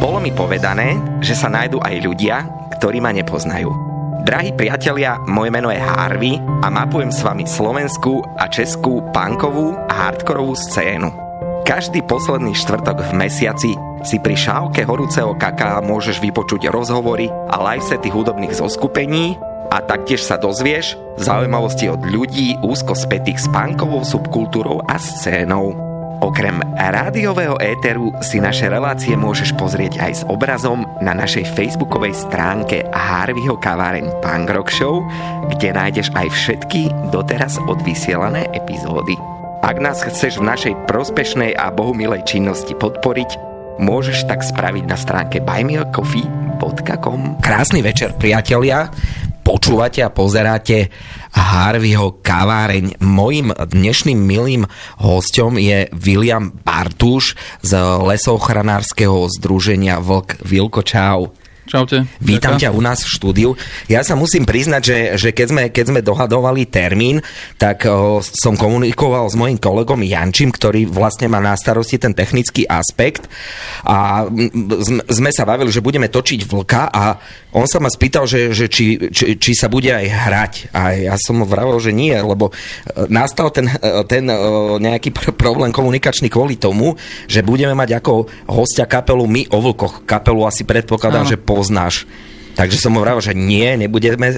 Bolo mi povedané, že sa nájdú aj ľudia, ktorí ma nepoznajú. Drahí priatelia, moje meno je Harvey a mapujem s vami slovenskú a českú punkovú a hardkorovú scénu. Každý posledný štvrtok v mesiaci si pri šálke horúceho kaká môžeš vypočuť rozhovory a livesety hudobných zoskupení a taktiež sa dozvieš zaujímavosti od ľudí úzko spätých s punkovou subkultúrou a scénou. Okrem rádiového éteru si naše relácie môžeš pozrieť aj s obrazom na našej facebookovej stránke Harveyho kaváreň Punk Rock Show, kde nájdeš aj všetky doteraz odvysielané epizódy. Ak nás chceš v našej prospešnej a bohumilej činnosti podporiť, môžeš tak spraviť na stránke buymeacoffee.com. Krásny večer, priatelia. Počúvate a pozeráte Harveyho kaváreň. Mojím dnešným milým hosťom je William Bartuš z lesochranárskeho združenia Vlk. Vilko, čau. Čaute. Vítam ťa u nás v štúdiu. Ja sa musím priznať, že keď sme dohadovali termín, tak som komunikoval s mojím kolegom Jančím, ktorý vlastne má na starosti ten technický aspekt a sme sa bavili, že budeme točiť Vlka a on sa ma spýtal, že či sa bude aj hrať. A ja som mu vravel, že nie, lebo nastal ten nejaký problém komunikačný kvôli tomu, že budeme mať ako hostia kapelu My o Vlkoch. Kapelu asi predpokladám, že poznáš. Takže som mu vravel, že nie, nebudeme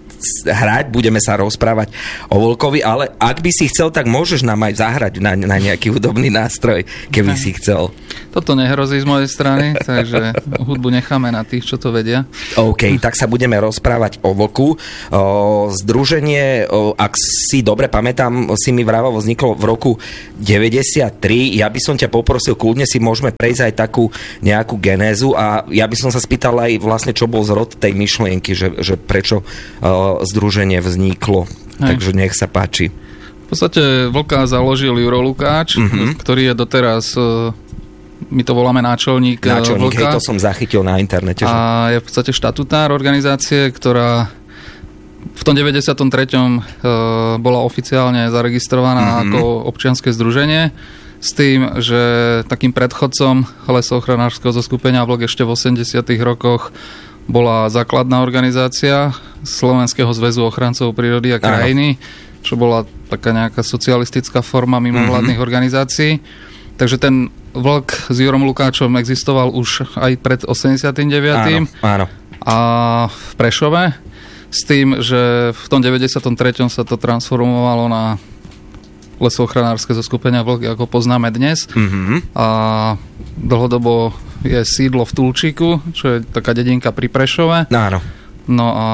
hrať, budeme sa rozprávať o Vlkovi, ale ak by si chcel, tak môžeš nám aj zahrať na nejaký hudobný nástroj, keby si chcel. Toto nehrozí z mojej strany, takže hudbu necháme na tých, čo to vedia. OK, tak sa budeme rozprávať o Vlku. Združenie, ak si dobre pamätám, si mi vravel, vzniklo v roku 93. Ja by som ťa poprosil, kľudne si môžeme prejsť aj takú nejakú genézu a ja by som sa spýtal aj vlastne, čo bol zrod tej myšlienky, že prečo združenie vzniklo. Takže nech sa páči. V podstate Vlka založil Juro Lukáč, ktorý je doteraz, my to voláme náčelník Vlka. Hej, to som zachytil na internete. A je v podstate štatutár organizácie, ktorá v tom 93. Bola oficiálne zaregistrovaná ako občianske združenie, s tým, že takým predchodcom lesochranárskeho zoskupenia Vlk ešte v 80. rokoch bola základná organizácia Slovenského zväzu ochrancov prírody a krajiny, čo bola taká nejaká socialistická forma mimovládnych organizácií. Takže ten Vlk s Jurom Lukáčom existoval už aj pred 89. Áno. A v Prešove, s tým, že v tom 93. sa to transformovalo na lesochránárske zoskupenia Vlk, ako poznáme dnes. A dlhodobo je sídlo v Tulčíku, čo je taká dedinka pri Prešove. Áno. No a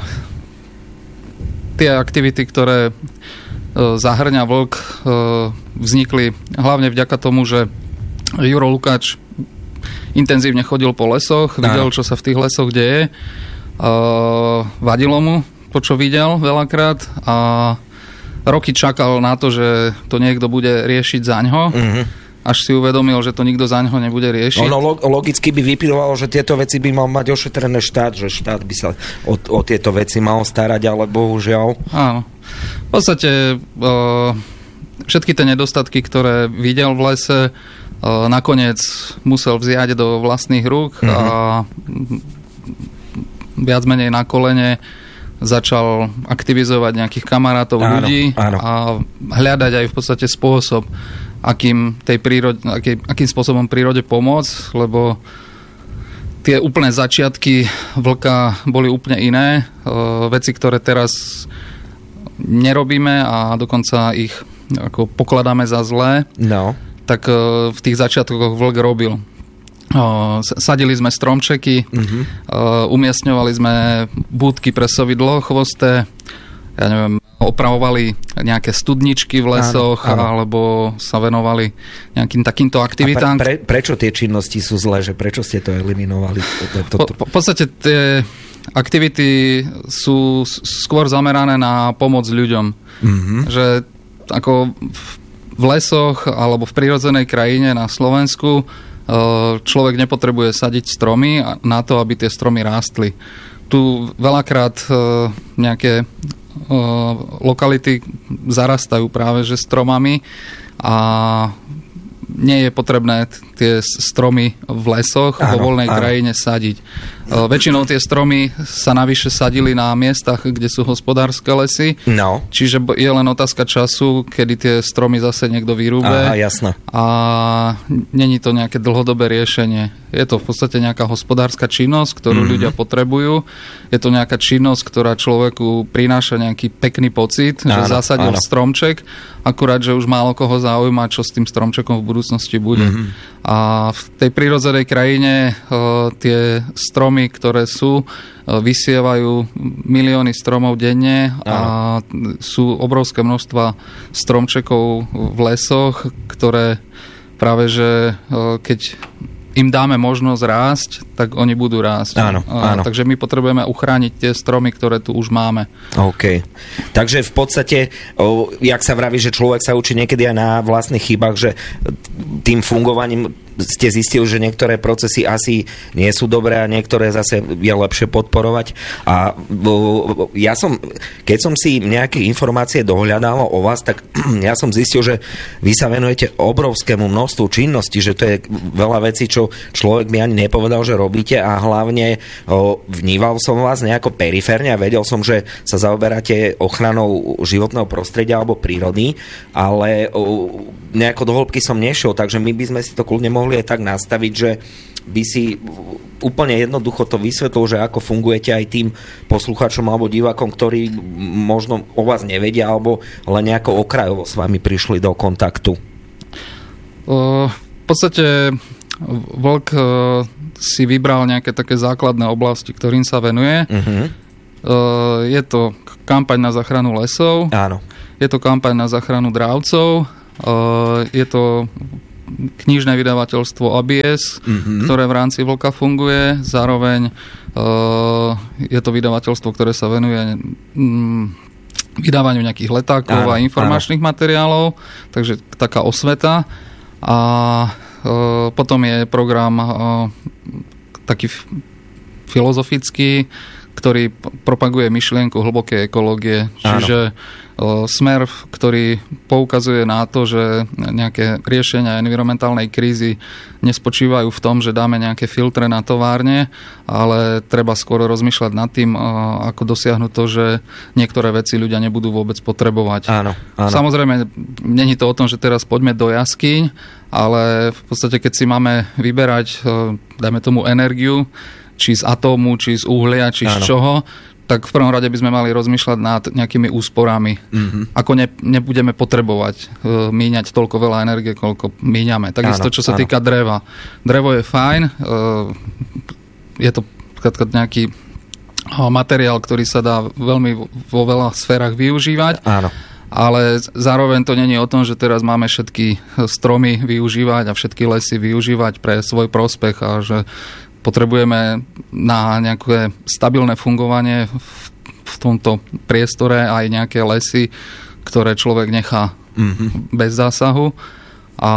tie aktivity, ktoré zahrňa Vlk, vznikli hlavne vďaka tomu, že Juro Lukáč intenzívne chodil po lesoch, videl, čo sa v tých lesoch deje. Vadilo mu to, čo videl veľakrát a roky čakal na to, že to niekto bude riešiť zaňho. Až si uvedomil, že to nikto zaňho nebude riešiť. Ono logicky by vyplývalo, že tieto veci by mal mať ošetrené štát, že štát by sa o tieto veci mal starať, ale bohužiaľ. Áno. V podstate všetky tie nedostatky, ktoré videl v lese, nakoniec musel vziať do vlastných rúk a viac menej na kolene začal aktivizovať nejakých kamarátov, ľudí a hľadať aj v podstate spôsob, akým spôsobom prírode pomôcť, lebo tie úplné začiatky Vlka boli úplne iné. Veci, ktoré teraz nerobíme a dokonca ich ako pokladáme za zlé, tak v tých začiatkoch Vlk robil. Sadili sme stromčeky, umiestňovali sme búdky pre sovidlo chvosté, ja neviem, opravovali nejaké studničky v lesoch, alebo sa venovali nejakým takýmto aktivitám. Prečo tie činnosti sú zlé? Že prečo ste to eliminovali? V podstate tie aktivity sú skôr zamerané na pomoc ľuďom. Že ako v lesoch alebo v prírodzenej krajine na Slovensku človek nepotrebuje sadiť stromy na to, aby tie stromy rástli. Tu veľakrát nejaké lokality zarastajú práve že stromami a nie je potrebné tie stromy v lesoch vo voľnej krajine sadiť. Väčšinou tie stromy sa navyše sadili na miestach, kde sú hospodárske lesy. No. Čiže je len otázka času, kedy tie stromy zase niekto vyrúbe. Jasné. A není to nejaké dlhodobé riešenie. Je to v podstate nejaká hospodárska činnosť, ktorú ľudia potrebujú. Je to nejaká činnosť, ktorá človeku prináša nejaký pekný pocit, že zasadil stromček, akurát, že už málo koho zaujíma, čo s tým stromčekom v budúcnosti bude. A v tej prirodzenej krajine tie stromy, ktoré sú, vysievajú milióny stromov denne a sú obrovské množstva stromčekov v lesoch, ktoré práve, že keď im dáme možnosť rásť, tak oni budú rásť. Áno. Takže my potrebujeme uchrániť tie stromy, ktoré tu už máme. OK. Takže v podstate, jak sa vraví, že človek sa učí niekedy aj na vlastných chybách, že tým fungovaním ste zistili, že niektoré procesy asi nie sú dobré a niektoré zase je lepšie podporovať. A ja keď som si nejaké informácie dohľadal o vás, tak ja som zistil, že vy sa venujete obrovskému množstvu činností, že to je veľa vecí, čo človek mi ani nepovedal, že robíte, a hlavne vníval som vás nejako periférne a vedel som, že sa zaoberáte ochranou životného prostredia alebo prírody, ale nejako do hĺbky som nešiel, takže my by sme si to kľudne mohli aj tak nastaviť, že by si úplne jednoducho to vysvetlil, že ako fungujete aj tým poslucháčom alebo divákom, ktorí možno o vás nevedia alebo len nejako okrajovo s vami prišli do kontaktu. V podstate Vlk si vybral nejaké také základné oblasti, ktorým sa venuje. Je to kampaň na záchranu lesov. Áno. Je to kampaň na záchranu dravcov. Je to knižné vydavateľstvo ABS, ktoré v rámci Vlka funguje. Zároveň je to vydavateľstvo, ktoré sa venuje vydávaniu nejakých letákov a informačných materiálov, takže taká osveta. A potom je program taký filozofický, ktorý propaguje myšlienku hlbokej ekológie. Čiže smer, ktorý poukazuje na to, že nejaké riešenia environmentálnej krízy nespočívajú v tom, že dáme nejaké filtre na továrne, ale treba skôr rozmýšľať nad tým, ako dosiahnuť to, že niektoré veci ľudia nebudú vôbec potrebovať. Áno. Samozrejme, není to o tom, že teraz poďme do jaskyň, ale v podstate, keď si máme vyberať, dajme tomu energiu, či z atómu, či z uhlia, či z čoho, tak v prvom rade by sme mali rozmýšľať nad nejakými úsporami. Ako nebudeme potrebovať míňať toľko veľa energie, koľko míňame. Takisto, čo sa týka dreva. Drevo je fajn, je to nejaký materiál, ktorý sa dá veľmi vo veľa sférach využívať. Áno. Ale zároveň to nie je o tom, že teraz máme všetky stromy využívať a všetky lesy využívať pre svoj prospech a že potrebujeme na nejaké stabilné fungovanie v tomto priestore aj nejaké lesy, ktoré človek nechá bez zásahu. A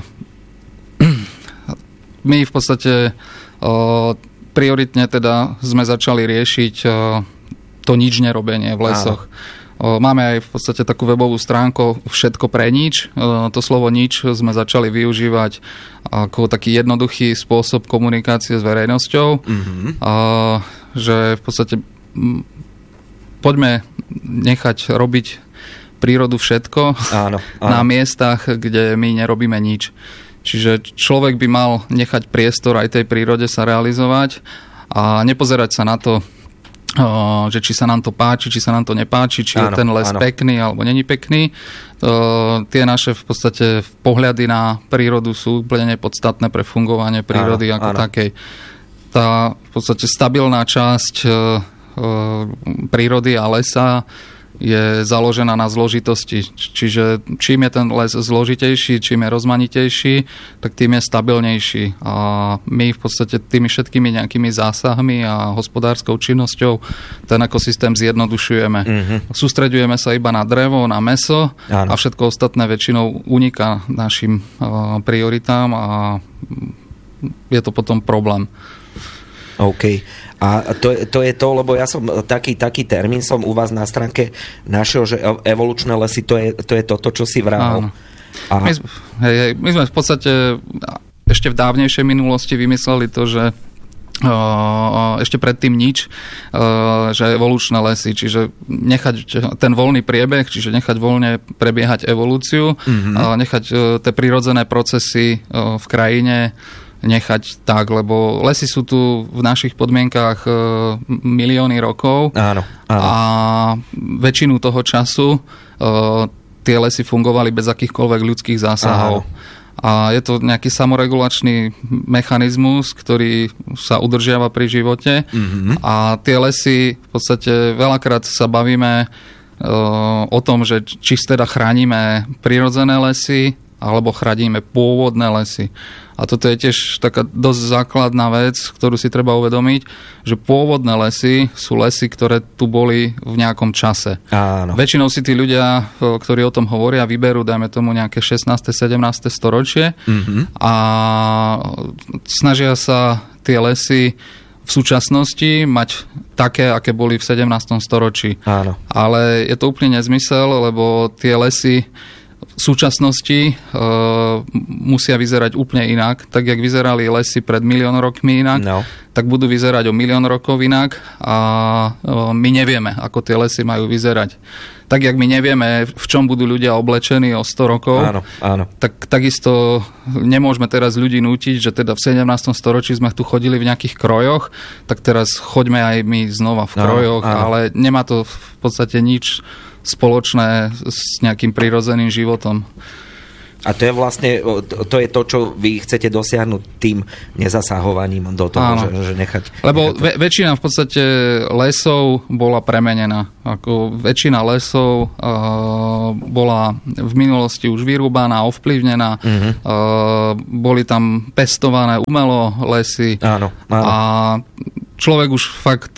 my v podstate prioritne teda sme začali riešiť to nič nerobenie v lesoch. Máme aj v podstate takú webovú stránku Všetko pre nič. To slovo nič sme začali využívať ako taký jednoduchý spôsob komunikácie s verejnosťou. Že v podstate poďme nechať robiť prírodu všetko na miestach, kde my nerobíme nič. Čiže človek by mal nechať priestor aj tej prírode sa realizovať a nepozerať sa na to, že či sa nám to páči, či sa nám to nepáči, či je ten les pekný alebo není pekný. Tie naše v podstate pohľady na prírodu sú úplne nepodstatné pre fungovanie prírody ako takej. Tá v podstate stabilná časť prírody a lesa je založená na zložitosti. Čiže čím je ten les zložitejší, čím je rozmanitejší, tak tým je stabilnejší. A my v podstate tými všetkými nejakými zásahmi a hospodárskou činnosťou ten ekosystém zjednodušujeme. Sústreďujeme sa iba na drevo, na mäso a všetko ostatné väčšinou uniká našim prioritám a je to potom problém. OK. A to je to, lebo ja som taký termín som u vás na stránke našiel, že evolučné lesy, to je toto, čo si vravel. My sme v podstate ešte v dávnejšej minulosti vymysleli to, že ešte predtým nič, že evolučné lesy, čiže nechať ten voľný priebeh, čiže nechať voľne prebiehať evolúciu, nechať tie prirodzené procesy v krajine nechať tak, lebo lesy sú tu v našich podmienkách milióny rokov. Áno. A väčšinu toho času tie lesy fungovali bez akýchkoľvek ľudských zásahov. Áno. A je to nejaký samoregulačný mechanizmus, ktorý sa udržiava pri živote. A tie lesy, v podstate veľakrát sa bavíme o tom, že či teda chránime prirodzené lesy, alebo chránime pôvodné lesy. A toto je tiež taká dosť základná vec, ktorú si treba uvedomiť, že pôvodné lesy sú lesy, ktoré tu boli v nejakom čase. Áno. Väčšinou si tí ľudia, ktorí o tom hovoria, vyberú, dajme tomu, nejaké 16. 17. storočie a snažia sa tie lesy v súčasnosti mať také, aké boli v 17. storočí. Áno. Ale je to úplne nezmysel, lebo tie lesy v súčasnosti musia vyzerať úplne inak. Tak, jak vyzerali lesy pred 1 000 000 rokmi inak, tak budú vyzerať o 1 000 000 rokov inak a my nevieme, ako tie lesy majú vyzerať. Tak, jak my nevieme, v čom budú ľudia oblečení o 100 rokov, áno. Tak takisto nemôžeme teraz ľudí nútiť, že teda v 17. storočí sme tu chodili v nejakých krojoch, tak teraz choďme aj my znova v krojoch, ale nemá to v podstate nič spoločné s nejakým prirodzeným životom. A to je vlastne, to je to, čo vy chcete dosiahnuť tým nezasahovaním do toho, že nechať... Lebo väčšina v podstate lesov bola premenená. Ako väčšina lesov bola v minulosti už vyrúbaná, ovplyvnená. Boli tam pestované umelo lesy. Áno. A človek už fakt...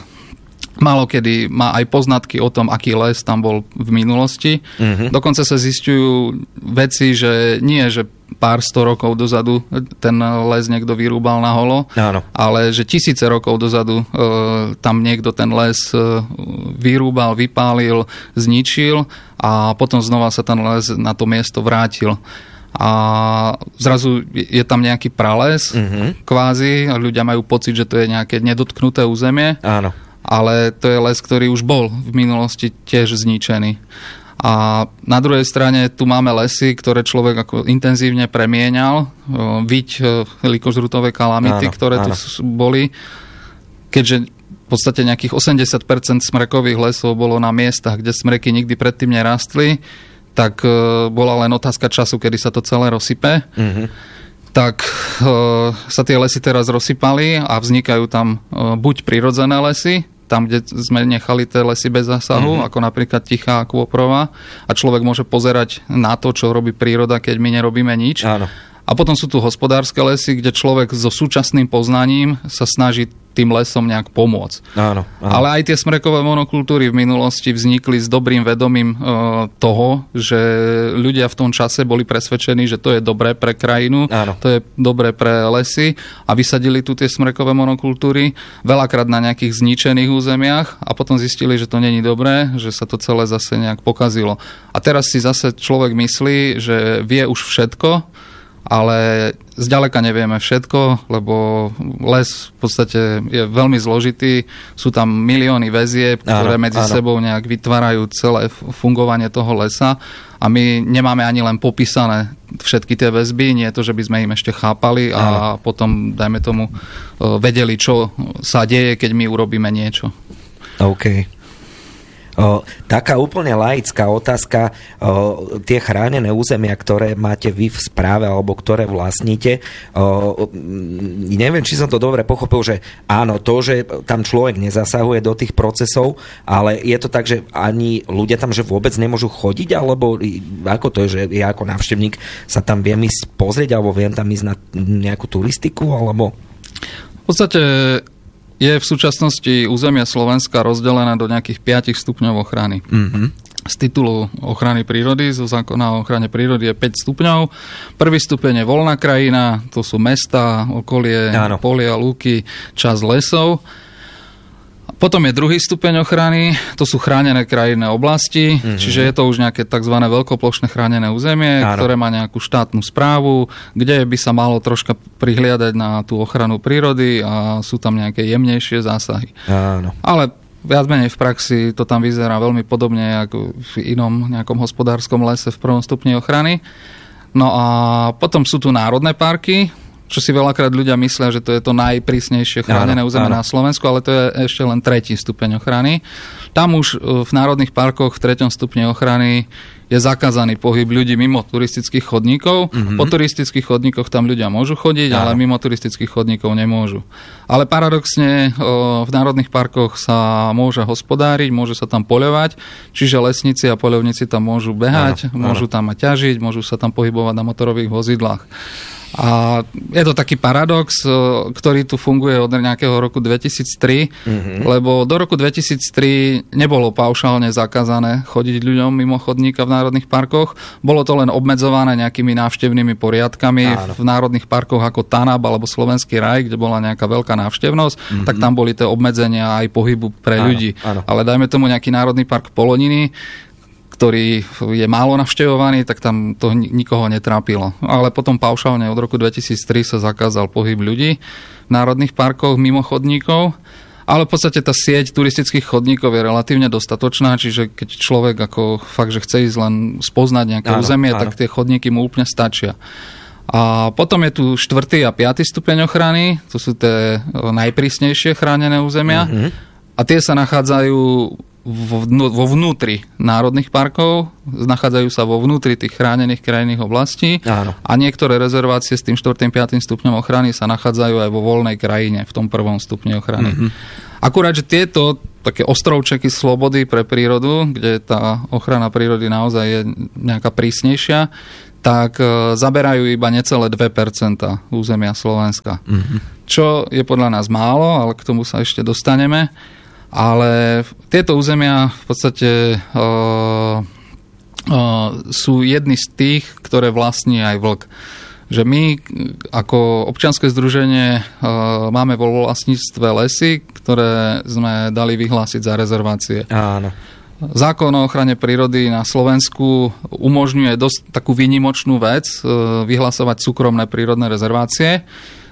málo kedy má aj poznatky o tom, aký les tam bol v minulosti. Dokonca sa zisťujú veci, že nie, že pár 100 rokov dozadu ten les niekto vyrúbal na holo, ale že tisíce rokov dozadu tam niekto ten les vyrúbal, vypálil, zničil a potom znova sa ten les na to miesto vrátil. A zrazu je tam nejaký prales, kvázi, a ľudia majú pocit, že to je nejaké nedotknuté územie. Áno. Ale to je les, ktorý už bol v minulosti tiež zničený. A na druhej strane tu máme lesy, ktoré človek ako intenzívne premieňal, viď likožrutové kalamity, ktoré tu boli, keďže v podstate nejakých 80% smrekových lesov bolo na miestach, kde smreky nikdy predtým nerastli, tak bola len otázka času, kedy sa to celé rozsype. Tak sa tie lesy teraz rozsypali a vznikajú tam buď prirodzené lesy, tam, kde sme nechali tie lesy bez zásahu, ako napríklad Tichá Kôprova, a človek môže pozerať na to, čo robí príroda, keď my nerobíme nič. Áno. A potom sú tu hospodárske lesy, kde človek so súčasným poznaním sa snaží tým lesom nejak pomôcť. Áno. Ale aj tie smrekové monokultúry v minulosti vznikli s dobrým vedomím toho, že ľudia v tom čase boli presvedčení, že to je dobré pre krajinu, to je dobré pre lesy a vysadili tu tie smrekové monokultúry veľakrát na nejakých zničených územiach a potom zistili, že to není dobré, že sa to celé zase nejak pokazilo. A teraz si zase človek myslí, že vie už všetko, ale zďaleka nevieme všetko, lebo les v podstate je veľmi zložitý. Sú tam milióny väzieb, ktoré medzi sebou nejak vytvárajú celé fungovanie toho lesa a my nemáme ani len popísané všetky tie väzby, nie je to, že by sme im ešte chápali a potom, dajme tomu, vedeli, čo sa deje, keď my urobíme niečo. OK. Taká úplne laická otázka, tie chránené územia, ktoré máte vy v správe alebo ktoré vlastníte, neviem, či som to dobre pochopil, že áno, to, že tam človek nezasahuje do tých procesov, ale je to tak, že ani ľudia tam že vôbec nemôžu chodiť, alebo ako to je, že ja ako návštevník sa tam viem ísť pozrieť, alebo viem tam ísť na nejakú turistiku, alebo... V podstate je v súčasnosti územie Slovenska rozdelené do nejakých 5 stupňov ochrany. Z titulu ochrany prírody, zo zákona o ochrane prírody je 5 stupňov. Prvý stupeň je voľná krajina, to sú mestá, okolie, polia, lúky, časť lesov. Potom je druhý stupeň ochrany, to sú chránené krajinné oblasti, čiže je to už nejaké tzv. Veľkoplošné chránené územie, ktoré má nejakú štátnu správu, kde by sa malo troška prihliadať na tú ochranu prírody a sú tam nejaké jemnejšie zásahy. Áno. Ale viac menej v praxi to tam vyzerá veľmi podobne ako v inom nejakom hospodárskom lese v prvom stupni ochrany. No a potom sú tu národné parky, čo si veľakrát ľudia myslia, že to je to najprísnejšie chránené územie na Slovensku, ale to je ešte len tretí stupeň ochrany. Tam už v národných parkoch v treťom stupni ochrany je zakázaný pohyb ľudí mimo turistických chodníkov. Po turistických chodníkoch tam ľudia môžu chodiť, ale mimo turistických chodníkov nemôžu. Ale paradoxne v národných parkoch sa môže hospodáriť, môže sa tam poľovať, čiže lesníci a poľovníci tam môžu behať, môžu tam ťažiť, môžu sa tam pohybovať na motorových vozidlách. A je to taký paradox, ktorý tu funguje od nejakého roku 2003, lebo do roku 2003 nebolo paušálne zakázané chodiť ľuďom mimo chodníka v národných parkoch. Bolo to len obmedzované nejakými návštevnými poriadkami. V národných parkoch ako Tanab alebo Slovenský raj, kde bola nejaká veľká návštevnosť, tak tam boli tie obmedzenia aj pohybu pre ľudí. Ale dajme tomu nejaký národný park Poloniny, ktorý je málo navštevovaný, tak tam to nikoho netrápilo. Ale potom paušálne od roku 2003 sa zakázal pohyb ľudí v národných parkoch mimo chodníkov. Ale v podstate tá sieť turistických chodníkov je relatívne dostatočná, čiže keď človek ako fakt, že chce ísť len spoznať nejaké územie, tak tie chodníky mu úplne stačia. A potom je tu 4. a 5. stupeň ochrany, to sú tie najprísnejšie chránené územia. A tie sa nachádzajú vo vnútri národných parkov, nachádzajú sa vo vnútri tých chránených krajinných oblastí a niektoré rezervácie s tým 4. 5. stupňom ochrany sa nachádzajú aj vo voľnej krajine v tom prvom stupni ochrany. Akurát, že tieto také ostrovčeky slobody pre prírodu, kde tá ochrana prírody naozaj je nejaká prísnejšia, tak zaberajú iba necelé 2% územia Slovenska. Čo je podľa nás málo, ale k tomu sa ešte dostaneme. Ale tieto územia v podstate sú jedny z tých, ktoré vlastní aj vlk. Že my ako občianske združenie máme vo vlastníctve lesy, ktoré sme dali vyhlásiť za rezervácie. Áno. Zákon o ochrane prírody na Slovensku umožňuje dosť takú výnimočnú vec, vyhlasovať súkromné prírodné rezervácie.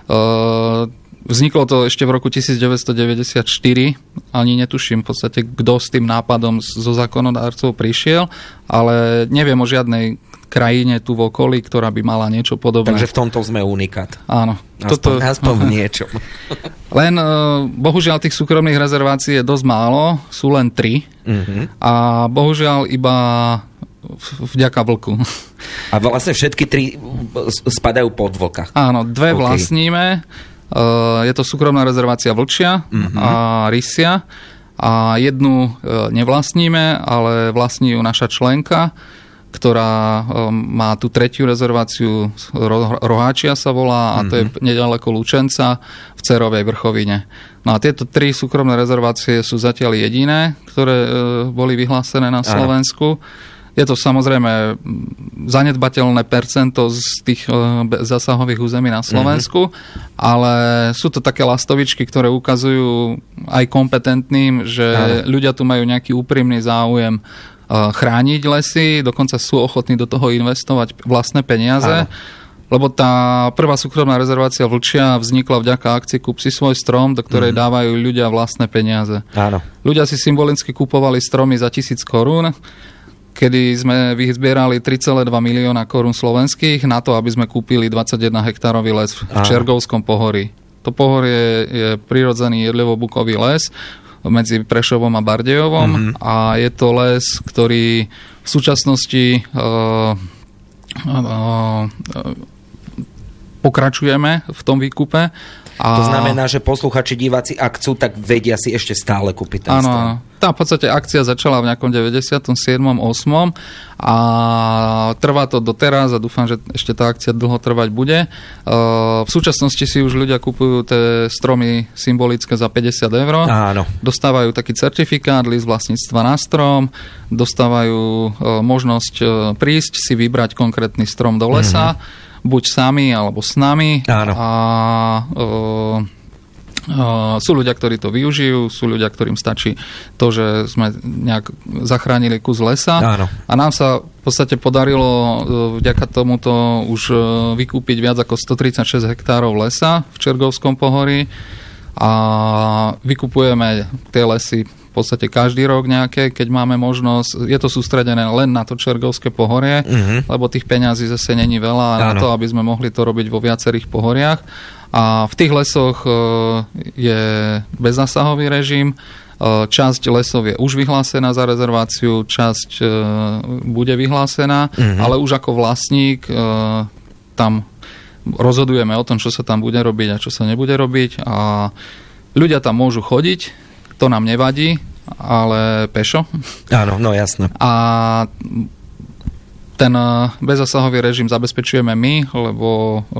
Vzniklo to ešte v roku 1994, ani netuším v podstate, kto s tým nápadom zo zákonodárcov prišiel, ale neviem o žiadnej krajine tu v okolí, ktorá by mala niečo podobné. Takže v tomto sme unikát. Áno. Aspoň v niečom. Len bohužiaľ tých súkromných rezervácií je dosť málo, sú len 3 a bohužiaľ iba vďaka vlku. A vlastne všetky 3 spadajú pod vlka. Áno, 2 vlastníme. Je to súkromná rezervácia Vlčia a Rysia a jednu nevlastníme, ale vlastní ju naša členka, ktorá má tú 3. rezerváciu, Roháčia sa volá, a to je nedaleko Lučenca v Cerovej Vrchovine. No a tieto 3 súkromné rezervácie sú zatiaľ jediné, ktoré boli vyhlásené na Slovensku. Je to samozrejme zanedbateľné percento z tých zásahových území na Slovensku, ale sú to také lastovičky, ktoré ukazujú aj kompetentným, že ľudia tu majú nejaký úprimný záujem chrániť lesy, dokonca sú ochotní do toho investovať vlastné peniaze. Lebo tá prvá súkromná rezervácia Vlčia vznikla vďaka akcii Kúp si svoj strom, do ktorej dávajú ľudia vlastné peniaze. Áno. Ľudia si symbolicky kupovali stromy za 1000 korún, kedy sme vyzbierali 3,2 milióna korún slovenských na to, aby sme kúpili 21 hektárový les v Čergovskom pohorí. To pohorie je prirodzený jedlivobukový les medzi Prešovom a Bardejovom a je to les, ktorý v súčasnosti pokračujeme v tom výkupe. To znamená, že posluchači, diváci, ak chcú, tak vedia si ešte stále kúpiť ten strom. Áno, tá v podstate akcia začala v nejakom 97. 8. a trvá to doteraz a dúfam, že ešte tá akcia dlho trvať bude. V súčasnosti si už ľudia kupujú tie stromy symbolické za 50 €. Áno. Dostávajú taký certifikát, list vlastníctva na strom, dostávajú možnosť prísť si vybrať konkrétny strom do lesa, buď sami, alebo s nami. Áno. A Sú ľudia, ktorí to využijú, sú ľudia, ktorým stačí to, že sme nejak zachránili kus lesa. Áno. A nám sa v podstate podarilo vďaka tomuto už vykúpiť viac ako 136 hektárov lesa v Čergovskom pohorí a vykupujeme tie lesy v podstate každý rok nejaké, keď máme možnosť. Je to sústredené len na to Čergovské pohorie, lebo tých peňazí zase není veľa na to, aby sme mohli to robiť vo viacerých pohoriach. A v tých lesoch je bezzásahový režim. Časť lesov je už vyhlásená za rezerváciu, časť bude vyhlásená, ale už ako vlastník tam rozhodujeme o tom, čo sa tam bude robiť a čo sa nebude robiť. A ľudia tam môžu chodiť, to nám nevadí, ale pešo. Áno, no jasné. A ten bezzásahový režim zabezpečujeme my, lebo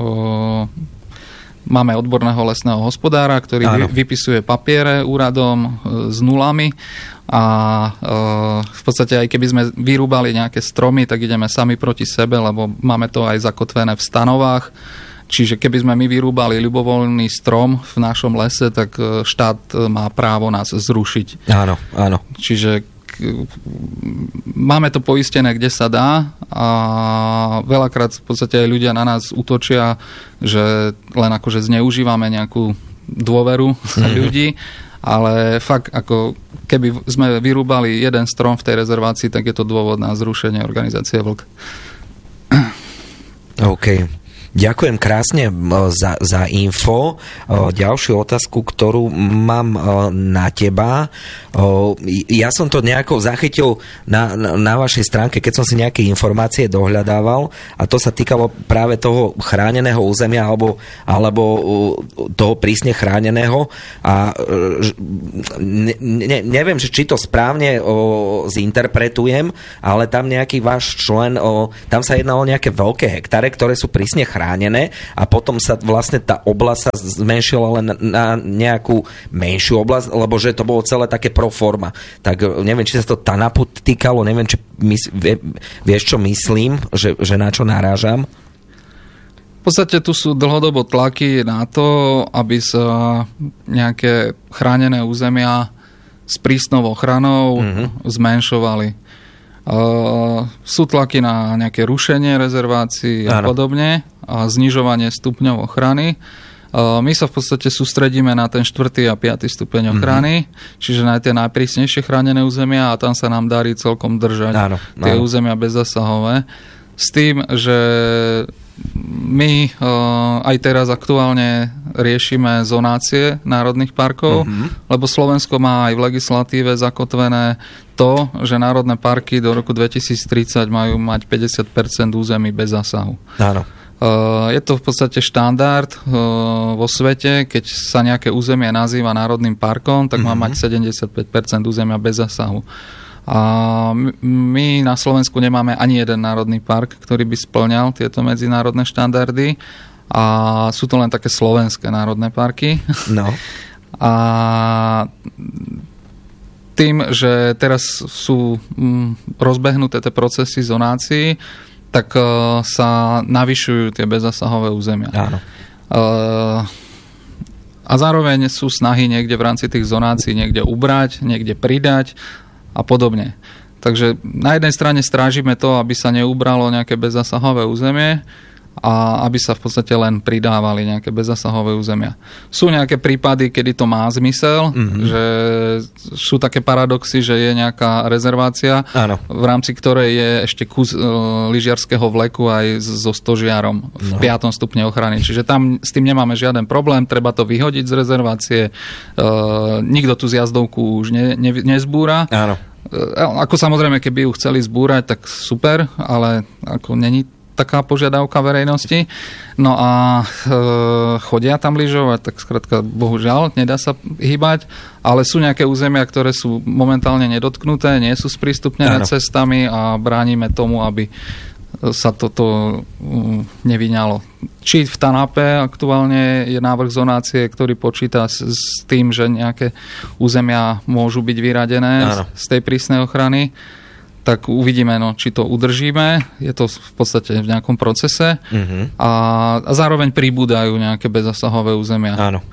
máme odborného lesného hospodára, ktorý vypisuje papiere úradom s nulami a v podstate aj keby sme vyrúbali nejaké stromy, tak ideme sami proti sebe, lebo máme to aj zakotvené v stanovách. Čiže keby sme my vyrúbali ľubovoľný strom v našom lese, tak štát má právo nás zrušiť. Áno, áno. Čiže máme to poistené, kde sa dá a veľakrát v podstate aj ľudia na nás útočia, že len akože zneužívame nejakú dôveru ľudí, ale fakt ako keby sme vyrúbali jeden strom v tej rezervácii, tak je to dôvod na zrušenie organizácie Vlk. OK. Ďakujem krásne za info. Ďalšiu otázku, ktorú mám na teba. Ja som to nejako zachytil na vašej stránke, keď som si nejaké informácie dohľadával a to sa týkalo práve toho chráneného územia alebo toho prísne chráneného a neviem, či to správne zinterpretujem, ale tam nejaký váš člen, tam sa jednalo o nejaké veľké hektáre, ktoré sú prísne chránené a potom sa vlastne tá oblasť sa zmenšila len na nejakú menšiu oblasť, lebo že to bolo celé také pro forma. Tak neviem, či sa to TANAPu týkalo, neviem, či vieš, čo myslím, že na čo narážam? V podstate tu sú dlhodobo tlaky na to, aby sa nejaké chránené územia s prísnou ochranou zmenšovali. Sú tlaky na nejaké rušenie rezervácií a podobne a znižovanie stupňov ochrany. My sa v podstate sústredíme na ten 4. a 5. stupeň ochrany, čiže na tie najprísnejšie chránené územia a tam sa nám darí celkom držať tie územia bezzasahové. S tým, že my aj teraz aktuálne riešime zonácie národných parkov, lebo Slovensko má aj v legislatíve zakotvené to, že národné parky do roku 2030 majú mať 50% území bez zásahu. Áno. Je to v podstate štandard vo svete, keď sa nejaké územie nazýva národným parkom, tak má mať 75% územia bez zásahu. A my na Slovensku nemáme ani jeden národný park, ktorý by spĺňal tieto medzinárodné štandardy a sú to len také slovenské národné parky. No. A tým, že teraz sú rozbehnuté tie procesy zonácií, tak sa navyšujú tie bezzasahové územia. Áno. A zároveň sú snahy niekde v rámci tých zonácií niekde ubrať, niekde pridať a podobne. Takže na jednej strane strážime to, aby sa neubralo nejaké bezzasahové územie a aby sa v podstate len pridávali nejaké bezzasahové územia. Sú nejaké prípady, kedy to má zmysel, že sú také paradoxy, že je nejaká rezervácia, v rámci ktorej je ešte kus lyžiarskeho vleku aj so stožiarom v 5. stupne ochrany. Čiže tam s tým nemáme žiaden problém, treba to vyhodiť z rezervácie. Nikto tu z jazdovku už nezbúra. Áno. Ako samozrejme, keby ju chceli zbúrať, tak super, ale ako není taká požiadavka verejnosti. No a chodia tam lyžovať, tak skrátka bohužiaľ nedá sa hýbať, ale sú nejaké územia, ktoré sú momentálne nedotknuté, nie sú sprístupnené cestami a bránime tomu, aby sa toto nevyňalo. Či v TANAPe aktuálne je návrh zonácie, ktorý počíta s tým, že nejaké územia môžu byť vyradené z tej prísnej ochrany, tak uvidíme, či to udržíme. Je to v podstate v nejakom procese a zároveň pribúdajú nejaké bezzasahové územia. Áno.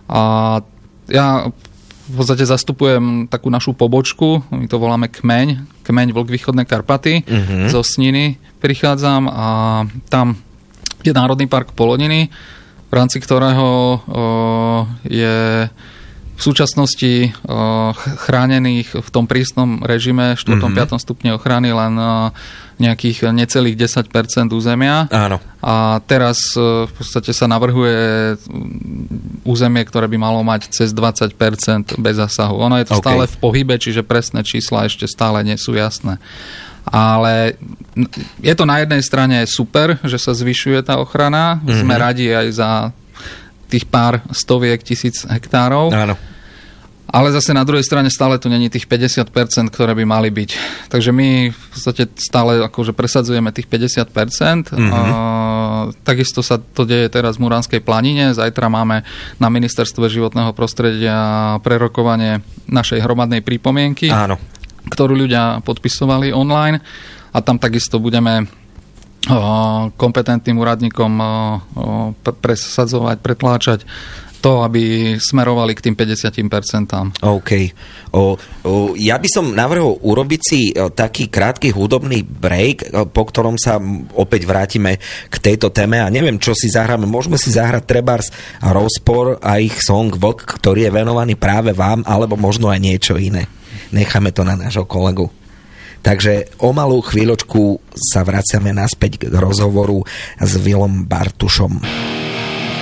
A ja v podstate zastupujem takú našu pobočku, my to voláme Kmeň Vlk Východné Karpaty, zo Sniny prichádzam a tam je Národný park Poloniny, v rámci ktorého je v súčasnosti chránených v tom prísnom režime 4. 5. stupne ochrany len nejakých necelých 10% územia. Áno. A teraz v podstate sa navrhuje územie, ktoré by malo mať cez 20% bez zásahu. Ono je to stále v pohybe, čiže presné čísla ešte stále nie sú jasné. Ale je to na jednej strane super, že sa zvyšuje tá ochrana. Sme radi aj za tých pár stoviek tisíc hektárov. Áno. Ale zase na druhej strane stále tu není tých 50%, ktoré by mali byť. Takže my v podstate stále akože presadzujeme tých 50%. Takisto sa to deje teraz v Muránskej planine. Zajtra máme na Ministerstve životného prostredia prerokovanie našej hromadnej pripomienky, ktorú ľudia podpisovali online. A tam takisto budeme kompetentným úradníkom presadzovať, pretláčať to, aby smerovali k tým 50%. OK. Ja by som navrhol urobiť si taký krátky hudobný break, po ktorom sa opäť vrátime k tejto téme a neviem, čo si zahráme. Môžeme si zahrať trebárs Rozpor a ich song Vlk, ktorý je venovaný práve vám, alebo možno aj niečo iné. Necháme to na nášho kolegu. Takže o malú chvíľočku sa vraciame naspäť k rozhovoru s Vilom Bartušom.